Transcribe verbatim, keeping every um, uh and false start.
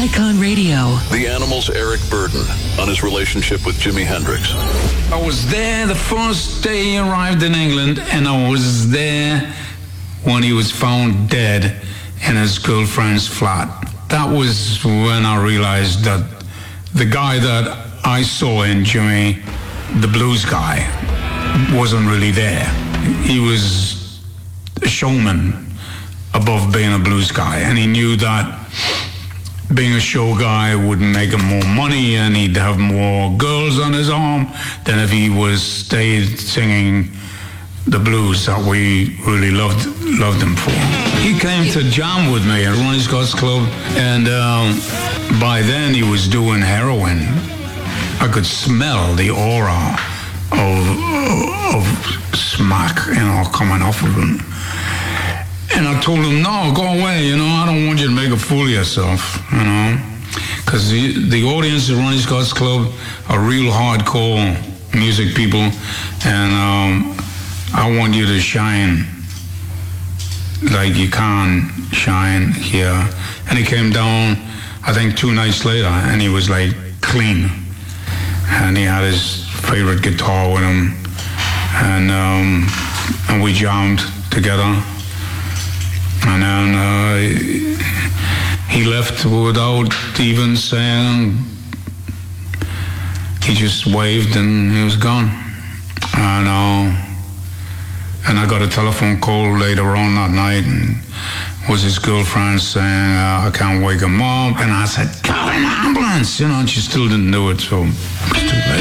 Icon Radio. The Animals' Eric Burden on his relationship with Jimi Hendrix. I was there the first day he arrived in England, and I was there when he was found dead in his girlfriend's flat. That was when I realized that the guy that I saw in Jimi, the blues guy, wasn't really there. He was a showman above being a blues guy, and he knew that being a show guy would make him more money, and he'd have more girls on his arm than if he was stayed singing the blues that we really loved loved him for. He came to jam with me at Ronnie Scott's Club, and um, by then he was doing heroin. I could smell the aura of, of smack, you know, coming off of him. And I told him, no, go away, you know, I don't want you to make a fool of yourself, you know. Because the, the audience at Ronnie Scott's Club are real hardcore music people, and um, I want you to shine like you can't shine here. And he came down, I think two nights later, and he was like clean. And he had his favorite guitar with him, and, um, and we jammed together. And then uh, he left without even saying. He just waved and he was gone. And uh, and I got a telephone call later on that night, and it was his girlfriend saying, uh, I can't wake him up. And I said, call an ambulance, you know, and she still didn't do it, so it was too late.